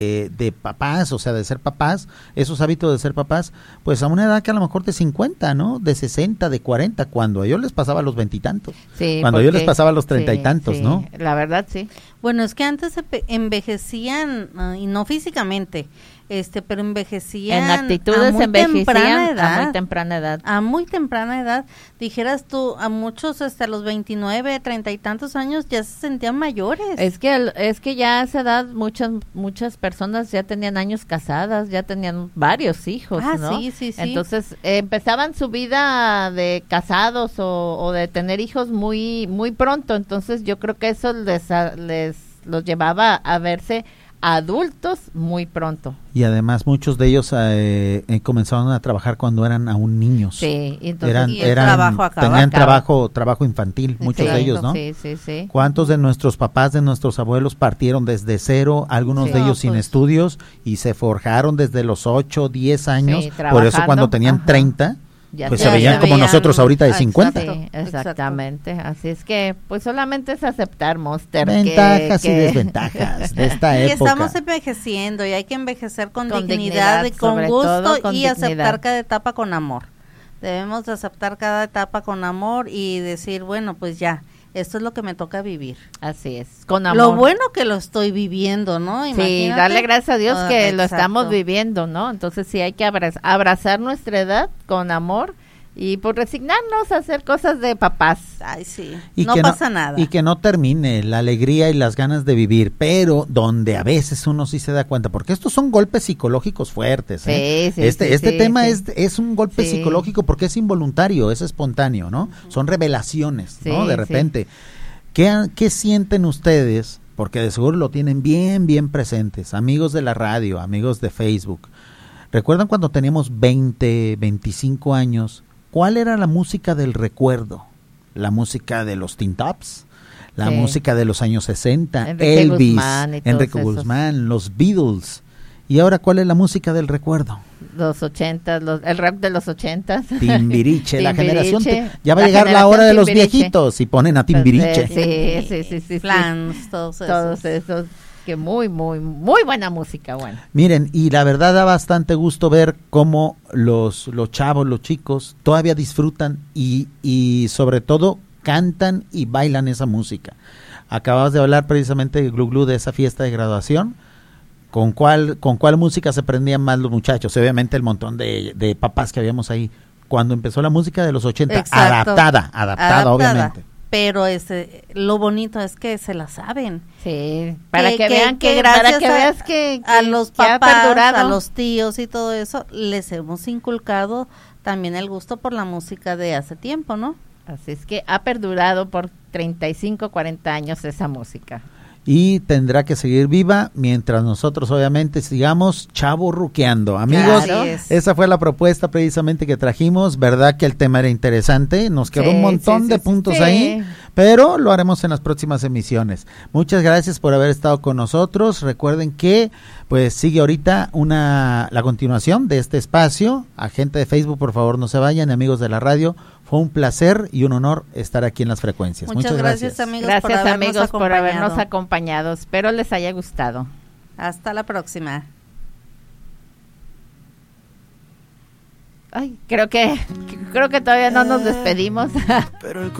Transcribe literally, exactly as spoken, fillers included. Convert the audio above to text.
de, de papás, o sea, de ser papás, esos hábitos de ser papás, pues a una edad que a lo mejor de cincuenta, ¿no? De sesenta, de cuarenta, cuando a ellos les pasaba a los veintitantos, sí, cuando a ellos les pasaba a los treinta sí, y tantos, sí, ¿no? La verdad, sí. Bueno, es que antes se envejecían, uh, y no físicamente, este, pero envejecían en actitudes a muy envejecían temprana edad, a muy temprana edad. A muy temprana edad, dijeras tú, a muchos hasta los veintinueve, treinta y tantos años ya se sentían mayores. Es que es que ya a esa edad muchas muchas personas ya tenían años casadas, ya tenían varios hijos, ah, ¿no? sí, sí, sí. Entonces eh, empezaban su vida de casados o, o de tener hijos muy muy pronto, entonces yo creo que eso les les los llevaba a verse adultos muy pronto. Y además muchos de ellos eh, eh, comenzaron a trabajar cuando eran aún niños. Sí, entonces eran, y el eran, trabajo acaba, tenían acaba. trabajo trabajo infantil, muchos sí, de ellos, ¿no? Sí, sí, sí. ¿Cuántos de nuestros papás, de nuestros abuelos partieron desde cero, algunos Sí. de ellos No, sin pues. estudios y se forjaron desde los ocho, diez años? Sí, Por eso trabajando, cuando tenían ajá. treinta, Ya pues se se veían se como veían- nosotros ahorita de ah, cincuenta. exacto. Sí, exactamente. Así es que, pues solamente es aceptar, Monster. Ventajas que, y que desventajas de esta Y época. estamos envejeciendo y hay que envejecer con, Con dignidad, dignidad, y con sobre gusto todo con y dignidad. aceptar cada etapa con amor. Debemos de aceptar cada etapa con amor y decir, bueno, pues ya, esto es lo que me toca vivir. Así es, con amor. Lo bueno que lo estoy viviendo, ¿no? Sí, Imagínate. darle gracias a Dios Ah, que lo exacto. estamos viviendo, ¿no? Entonces sí hay que abraz- abrazar nuestra edad con amor y por resignarnos a hacer cosas de papás. Ay, sí, Y no que pasa nada. Y que no termine la alegría y las ganas de vivir, pero donde a veces uno sí se da cuenta, porque estos son golpes psicológicos fuertes. ¿eh? Sí, sí, este sí, este sí, tema sí. es es un golpe Sí. psicológico porque es involuntario, es espontáneo, ¿no? Ujú. Son revelaciones, ¿no? Sí, De sí. repente. ¿Qué, han- ¿Qué sienten ustedes? Porque de seguro lo tienen bien, bien presentes, amigos de la radio, amigos de Facebook. ¿Recuerdan cuando teníamos veinte, veinticinco años? ¿Cuál era la música del recuerdo? ¿La música de los Teen Tops? ¿La Sí. música de los años sesenta? Enrique Elvis, Guzmán y todos Enrique esos. Guzmán, los Beatles. ¿Y ahora cuál es la música del recuerdo? Los ochentas, los, el rap de los ochentas. Timbiriche, la generación. Timbiriche, te- ya va a la llegar la generación hora de los Timbiriche. viejitos y ponen a Timbiriche. Sí, sí, sí, sí, sí. Flans, todos esos. Todos esos, que muy, muy, muy buena música, bueno. Miren, y la verdad da bastante gusto ver cómo los, los chavos, los chicos, todavía disfrutan y, y sobre todo cantan y bailan esa música. Acababas de hablar precisamente, Glu Glu, de esa fiesta de graduación. ¿Con cuál, con cuál música se prendían más los muchachos? Obviamente el montón de, de papás que habíamos ahí. Cuando empezó la música de los ochenta, Exacto. adaptada, adaptada, Adaptada. obviamente. Pero ese, lo bonito es que se la saben. Sí, para que, que, vean que, que para gracias que a- veas que, a que- los que ha papás, perdurado. a los tíos y todo eso, les hemos inculcado también el gusto por la música de hace tiempo, ¿no? Así es que ha perdurado por treinta y cinco, cuarenta años esa música. Y tendrá que seguir viva mientras nosotros obviamente sigamos chavorruqueando. Amigos, Así es. esa fue la propuesta precisamente que trajimos. Verdad que el tema era interesante, nos quedó Sí, un montón sí, de sí, puntos sí. ahí, pero lo haremos en las próximas emisiones. Muchas gracias por haber estado con nosotros. Recuerden que pues sigue ahorita una la continuación de este espacio. A gente de Facebook, por favor, no se vayan, amigos de la radio. Fue un placer y un honor estar aquí en las frecuencias. Muchas, Muchas gracias, gracias. amigos, Gracias por habernos amigos por acompañado. habernos acompañado. Espero les haya gustado. Hasta la próxima. Ay, creo que creo que todavía no nos despedimos. Pero el